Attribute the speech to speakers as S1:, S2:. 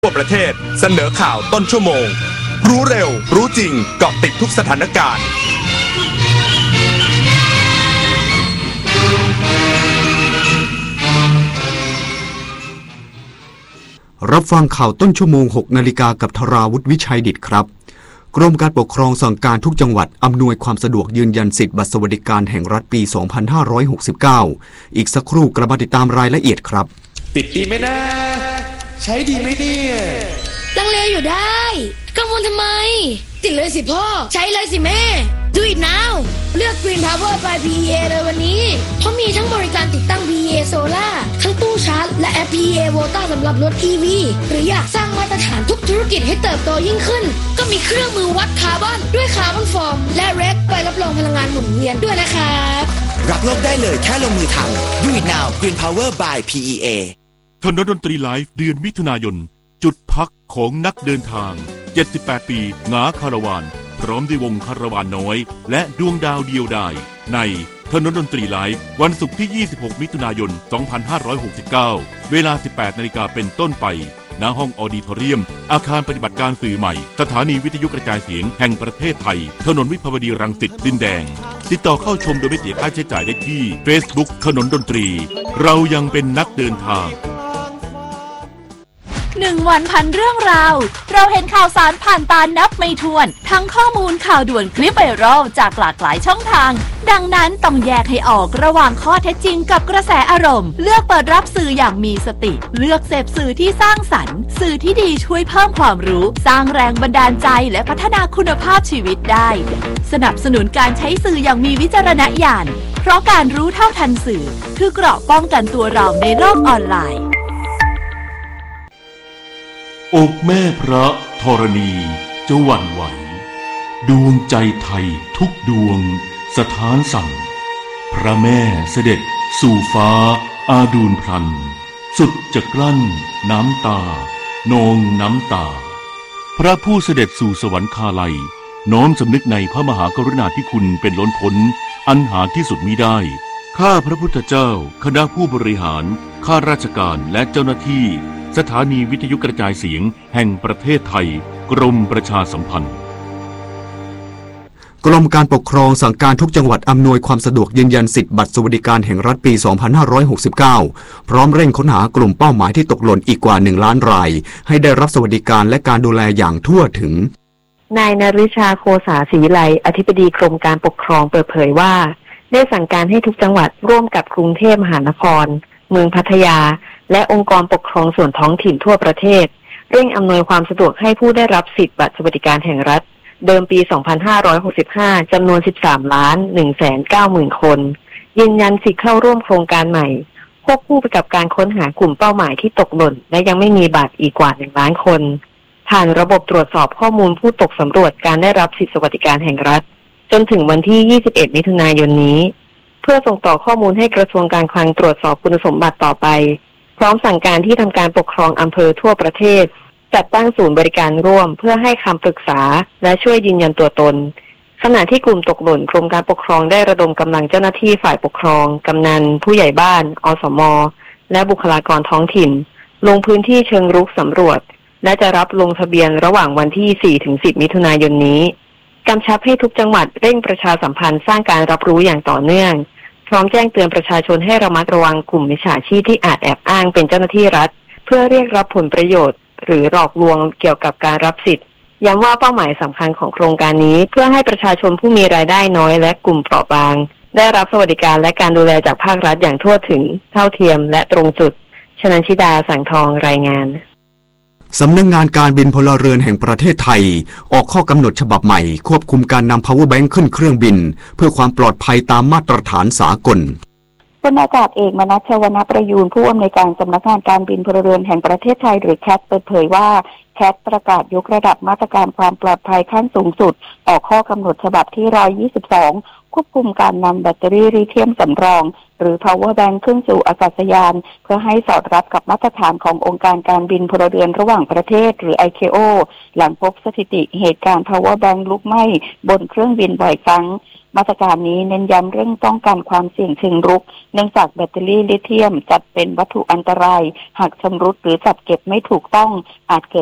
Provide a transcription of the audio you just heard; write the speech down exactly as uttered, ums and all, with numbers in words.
S1: ทั่วประเทศเสนอข่าวต้นชั่วโมงรู้เร็วรู้จริงเกาะติดทุกสถานการณ์
S2: รับฟังข่าวต้นชั่วโมง หกนาฬิกากับธราวุฒิวิชัยดิษฐ์ครับกรมการปกครองสั่งการทุกจังหวัดอำนวยความสะดวกยืนยันสิทธิบัตรสวัสดิการแห่งรัฐปี สองพันห้าร้อยหกสิบเก้า อีกสักครู่กลับมาติดตามรายละเอียดครับ
S3: ติดดีไหมนะใช้ดีไหมเนี่ย
S4: ลังเลอยู่ได้กังวลทำไมติดเลยสิพ่อใช้เลยสิแม่ Do it now เลือก Green Power by พี อี เอ เลยวันนี้เพราะมีทั้งบริการติดตั้ง พี อี เอ Solar ทั้งตู้ชาร์จและแอป พี อี เอ Volta สำหรับรถ อี วี หรืออยากสร้างมาตรฐานทุกธุรกิจให้เติบโตยิ่งขึ้นก็มีเครื่องมือวัดคาร์บอนด้วยคาร์บอนฟอร์มและเรคใบรับรองพลังงานหมุนเวียนด้วยนะครับ
S3: รับโลกได้เลยแค่ลงมือทำ Do it now Green Power by พี อี เอ
S5: ถนนดนตรีไลฟ์เดือนมิถุนายนจุดพักของนักเดินทางเจ็ดสิบแปดปีหงาคาราวานพร้อมด้วยวงคาราวานน้อยและดวงดาวเดียวดายในถนนดนตรีไลฟ์วันศุกร์ที่ยี่สิบหกมิถุนายนสองพันห้าร้อยหกสิบเก้าเวลา สิบแปดนาฬิกาเป็นต้นไปณห้องออดิทอเรียมอาคารปฏิบัติการสื่อใหม่สถานีวิทยุกระจายเสียงแห่งประเทศไทยถนนวิภาวดีรังสิตดินแดงติดต่อเข้าชมโดยไม่เสียค่าใช้จ่ายได้ที่ Facebook ถนนดนตรีเรายังเป็นนักเดินทาง
S6: หนึ่งวันพันเรื่องราวเราเห็นข่าวสารผ่านตานับไม่ถ้วนทั้งข้อมูลข่าวด่วนคลิปไวรัลจากหลากหลายช่องทางดังนั้นต้องแยกให้ออกระหว่างข้อเท็จจริงกับกระแสอารมณ์เลือกเปิดรับสื่ออย่างมีสติเลือกเสพสื่อที่สร้างสรรค์สื่อที่ดีช่วยเพิ่มความรู้สร้างแรงบันดาลใจและพัฒนาคุณภาพชีวิตได้สนับสนุนการใช้สื่ออย่างมีวิจารณญาณเพราะการรู้เท่าทันสื่อคือเกราะป้องกันตัวเราในโลกออนไลน์
S5: อกแม่พระธรณีจะหวั่นไหวดวงใจไทยทุกดวงสถานสั่นพระแม่เสด็จสู่ฟ้าอาดูลพลันสุดจะกลั้นน้ำตานองน้ำตาพระผู้เสด็จสู่สวรรคาลัยน้อมสำนึกในพระมหากรุณาธิคุณเป็นล้นพ้นอันหาที่สุดมิได้ข้าพระพุทธเจ้าคณะผู้บริหารข้าราชการและเจ้าหน้าที่สถานีวิทยุกระจายเสียงแห่งประเทศไทยกรมประชาสัมพันธ์
S2: กรมการปกครองสั่งการทุกจังหวัดอำนวยความสะดวกยืนยันสิทธิบัตรสวัสดิการแห่งรัฐปี สองพันห้าร้อยหกสิบเก้า พร้อมเร่งค้นหากลุ่มเป้าหมายที่ตกหล่นอีกกว่าหนึ่งล้านรายให้ได้รับสวัสดิการและการดูแลอย่างทั่วถึง
S7: นายนฤชาโคสาศรีวิไลอธิบดีกรมการปกครองเปิดเผยว่าได้สั่งการให้ทุกจังหวัดร่วมกับกรุงเทพมหานครเมืองพัทยาและองค์กรปกครองส่วนท้องถิ่นทั่วประเทศเร่งอำนวยความสะดวกให้ผู้ได้รับสิทธิบัตรสวัสดิการแห่งรัฐเดิมปี สองพันห้าร้อยหกสิบห้า จำนวน สิบสามล้านหนึ่งแสนเก้าหมื่น คนยืนยันสิทธิเข้าร่วมโครงการใหม่ควบคู่ไปกับการค้นหากลุ่มเป้าหมายที่ตกหล่นและยังไม่มีบัตรอีกกว่าหนึ่งล้านคนผ่านระบบตรวจสอบข้อมูลผู้ตกสำรวจการได้รับสิทธิสวัสดิการแห่งรัฐจนถึงวันที่ ยี่สิบเอ็ด มิถุนายนนี้เพื่อส่งต่อข้อมูลให้กระทรวงการคลังตรวจสอบคุณสมบัติต่อไปพร้อมสั่งการที่ทำการปกครองอำเภอทั่วประเทศจัดตั้งศูนย์บริการร่วมเพื่อให้คำปรึกษาและช่วยยืนยันตัวตนขณะที่กลุ่มตกหล่นกรมการปกครองได้ระดมกำลังเจ้าหน้าที่ฝ่ายปกครองกำนันผู้ใหญ่บ้านอสมและบุคลากรท้องถิ่นลงพื้นที่เชิงรุกสำรวจและจะรับลงทะเบียนระหว่างวันที่ สี่ถึงสิบ มิถุนายนนี้กำชับให้ทุกจังหวัดเร่งประชาสัมพันธ์สร้างการรับรู้อย่างต่อเนื่องพร้อมแจ้งเตือนประชาชนให้ระมัดระวังกลุ่มมิจฉาชีพที่อาจแอบอ้างเป็นเจ้าหน้าที่รัฐเพื่อเรียกรับผลประโยชน์หรือหลอกลวงเกี่ยวกับการรับสิทธิ์ย้ำว่าเป้าหมายสำคัญของโครงการนี้เพื่อให้ประชาชนผู้มีรายได้น้อยและกลุ่มเปราะบางได้รับสวัสดิการและการดูแลจากภาครัฐอย่างทั่วถึงเท่าเทียมและตรงจุดชนันชิดาสังทองรายงาน
S2: สำนักงานการบินพลเรือนแห่งประเทศไทยออกข้อกำหนดฉบับใหม่ควบคุมการนำ power bank ขึ้นเครื่องบินเพื่อความปลอดภัยตามมาตรฐานสากล
S8: พลอากาศเอกมนัส ชวณประยูรผู้อำนวยการสำนักงานการบินพลเรือนแห่งประเทศไทยหรือ แคท เปิดเผยว่า แคคทประกาศยกระดับมาตรการความปลอดภัยขั้นสูงสุดออกข้อกำหนดฉบับที่หนึ่งร้อยยี่สิบสองควบคุมการนำแบตเตอรี่ลิเธียมสำรองหรือ power bank ขึ้นสู่อากาศยานเพื่อให้สอดรับกับมาตรฐานขององค์การการบินพลเรือนระหว่างประเทศหรือ ไอ เค โอ หลังพบสถิติเหตุการณ์ power bank ลุกไหม้บนเครื่องบินบ่อยครั้งมาตรการนี้เน้นย้ำเรื่องป้องกันความเสี่ยงเชิงรุกเนื่องจากแบตเตอรี่ลิเธียมจัดเป็นวัตถุอันตรายหากชำรุดหรือจัดเก็บไม่ถูกต้องอาจเกิด